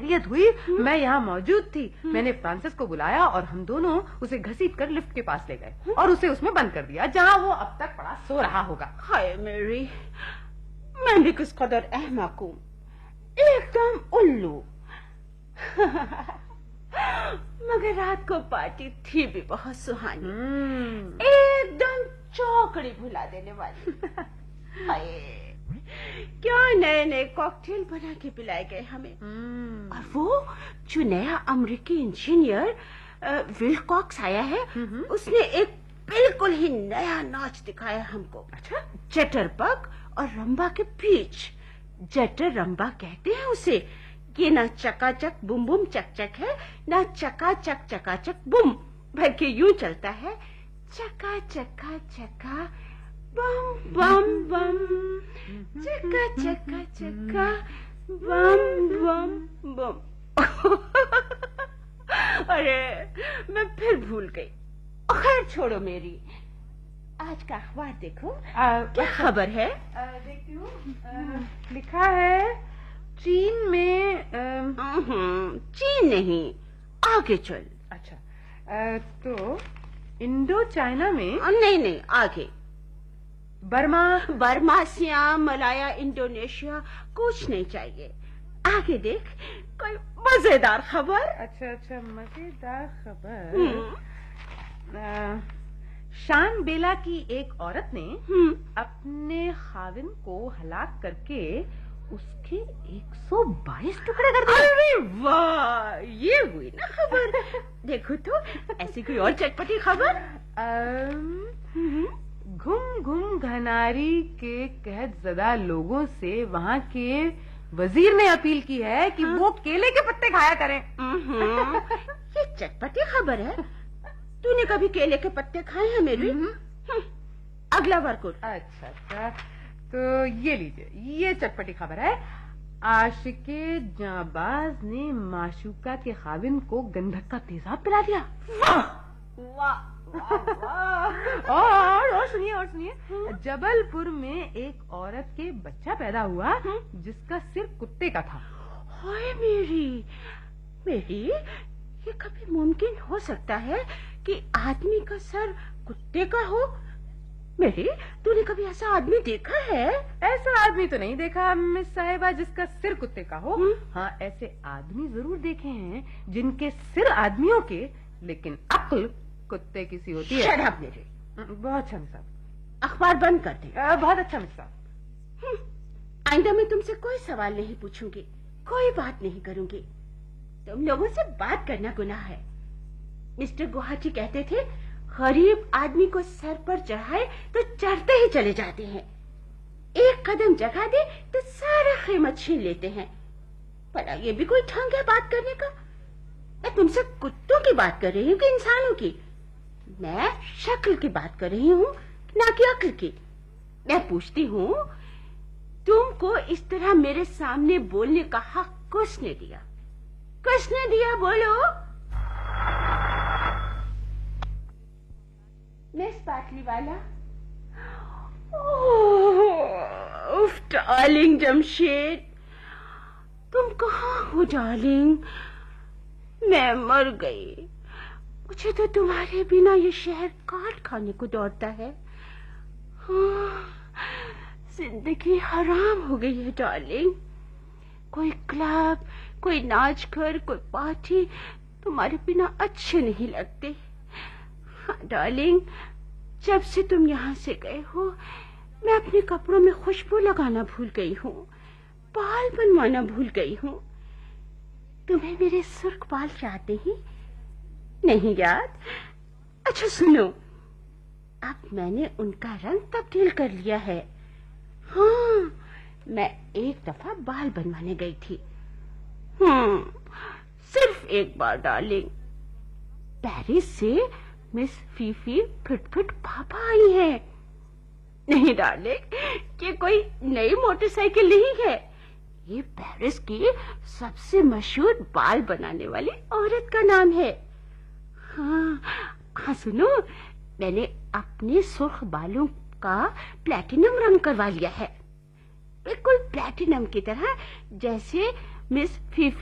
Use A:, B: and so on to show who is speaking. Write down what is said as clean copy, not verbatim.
A: खैरियत हुई। मैं यहाँ मौजूद थी। मैंने फ्रांसिस को बुलाया और हम दोनों उसे घसीट कर लिफ्ट के पास ले गए और उसे उसमें बंद कर दिया, जहाँ वो अब तक पड़ा सो रहा होगा।
B: हाय मेरी, मैं भी किस कदर अहमक हूँ, एकदम उल्लू। मगर रात को पार्टी थी भी बहुत सुहानी, एकदम चौकड़ी भुला देने वाली। हाय, क्या नए नए कॉकटेल बना के पिलाए गए हमें। और वो जो नया अमेरिकी इंजीनियर विलकॉक्स आया है, उसने एक बिल्कुल ही नया नाच दिखाया हमको।
A: अच्छा,
B: चटरपग और रंबा के बीच। जटर रंबा कहते हैं उसे। ये ना चकाचक बुम बुम चक चक है, ना चकाचक चकाचक बुम, बल्कि यूं चलता है चका चका चका बम बम बम, चका चका चका बम बम बम। अरे मैं फिर भूल गई। खैर छोड़ो मेरी, आज का अखबार देखो, क्या खबर है।
A: देखती हूँ। लिखा है चीन में
B: चीन नहीं, आगे चल।
A: अच्छा, तो इंडो चाइना में
B: नहीं आगे।
A: बर्मा
B: सियाम, मलाया, इंडोनेशिया कुछ नहीं चाहिए। आगे देख, कोई मजेदार खबर।
A: अच्छा, मजेदार खबर। शान बेला की एक औरत ने अपने खाविन को हलाक करके उसके 122 टुकड़े कर दिए।
B: अरे वाह, ये हुई ना खबर। देखो तो ऐसी कोई और चटपटी खबर।
A: घुम घनारी के कहत ज़दा लोगों से वहाँ के वजीर ने अपील की है कि वो केले के पत्ते खाया करें।
B: ये चटपटी खबर है। तूने कभी केले के पत्ते खाए हैं मेरी? अगला वर्कुट।
A: अच्छा, तो ये लीजिए, ये चटपटी खबर है। आशिके जाबाज ने माशूका के खाविन को गंधक का तेजाब पिला दिया।
B: वाह।
A: और सुनिए, जबलपुर में एक औरत के बच्चा पैदा हुआ जिसका सिर कुत्ते का था।
B: हाय मेरी, ये कभी मुमकिन हो सकता है कि आदमी का सर कुत्ते का हो? मेरी, तूने कभी ऐसा आदमी देखा है?
A: ऐसा आदमी तो नहीं देखा मिस साहिबा जिसका सिर कुत्ते का हो। हाँ, ऐसे आदमी जरूर देखे हैं जिनके सिर आदमियों के लेकिन अक्ल कुत्ते की सी होती है।
B: शट अप मेरे।
A: बहुत अच्छा मिस साहब,
B: अखबार बंद कर दे।
A: बहुत अच्छा मिस साहब।
B: आइंदा मैं तुमसे कोई सवाल नहीं पूछूंगी, कोई बात नहीं करूंगी। तुम लोगों से बात करना गुनाह है। मिस्टर गुवाहाटी कहते थे, गरीब आदमी को सर पर चढ़ाए तो चढ़ते ही चले जाते हैं, एक कदम जगह दे तो सारा कीमत छीन लेते हैं। भला ये भी कोई ढंग है बात करने का? मैं तुमसे कुत्तों की बात कर रही हूँ कि इंसानों की? मैं शक्ल की बात कर रही हूँ, ना कि अक्ल की। मैं पूछती हूँ, तुमको इस तरह मेरे सामने बोलने का हक किसने दिया? किसने दिया, बोलो। मिस पाटलीवाला। उफ डार्लिंग जमशेद, तुम कहाँ हो डार्लिंग? मैं मर गई। मुझे तो तुम्हारे बिना ये शहर काट खाने को दौड़ता है। जिंदगी हराम हो गई है डार्लिंग। कोई क्लब, कोई नाच घर, कोई पार्टी तुम्हारे बिना अच्छे नहीं लगते। हाँ डार्लिंग, जब से तुम यहाँ से गए हो, मैं अपने कपड़ों में खुशबू लगाना भूल गई हूँ, बाल बनवाना भूल गई हूँ। तुम्हें मेरे सुर्ख बाल चाहते ही नहीं याद? अच्छा सुनो, अब मैंने उनका रंग तब्दील कर लिया है। हाँ, मैं एक दफा बाल बनवाने गई थी। सिर्फ एक बार डार्लिंग। पेरिस से मिस फीफी फिट पापा आई है। नहीं डार्लिंग, ये कोई नई मोटरसाइकिल नहीं है, ये पेरिस की सबसे मशहूर बाल बनाने वाली औरत का नाम है। हाँ सुनो, मैंने अपने सुर्ख बालों का प्लैटिनम रंग करवा लिया है, बिल्कुल प्लैटिनम की तरह, जैसे मिस फीफी